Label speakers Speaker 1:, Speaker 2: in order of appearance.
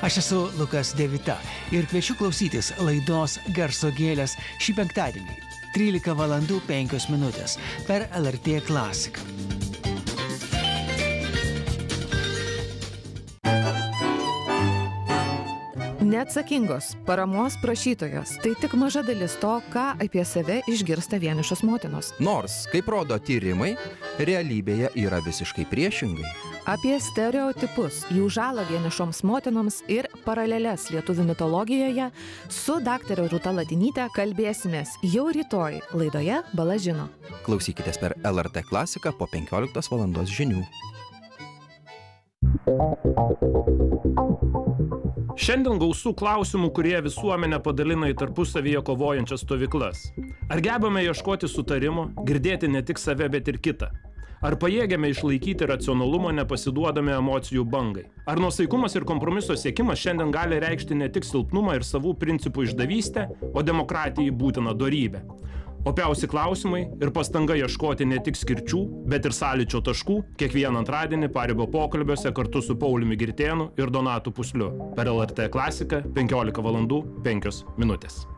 Speaker 1: Aš esu Lukas Devita ir kviečiu klausytis laidos Garso gėlės šį penktadienį 13:05 per LRT klasiką.
Speaker 2: Neatsakingos paramos prašytojos – tai tik maža dalis to, ką apie save išgirsta vienišos motinos.
Speaker 3: Nors, kaip rodo tyrimai, realybėje yra visiškai priešingai.
Speaker 2: Apie stereotipus, jų žalą vienišoms motinoms ir paraleles lietuvių mitologijoje su daktare Rūta Latinyte kalbėsimės jau rytoj laidoje Bala žino.
Speaker 3: Klausykitės per LRT klasiką po 15 val. Žinių.
Speaker 4: Šiandien gausų klausimų, kurie visuomenę padalina į tarpusavyje kovojančias stovyklas. Ar gebame ieškoti sutarimo, girdėti ne tik save, bet ir kitą? Ar pajėgiame išlaikyti racionalumą, nepasiduodami emocijų bangai? Ar nuosaikumas ir kompromiso siekimas šiandien gali reikšti ne tik silpnumą ir savų principų išdavystę, o demokratijai būtiną dorybę? Opiausi klausimai ir pastanga ieškoti ne tik skirčių, bet ir sąlyčio taškų kiekvieną antradienį Paribio pokalbiuose kartu su Pauliumi Girtėnu ir Donatu Pusliu per LRT klasiką 15:05.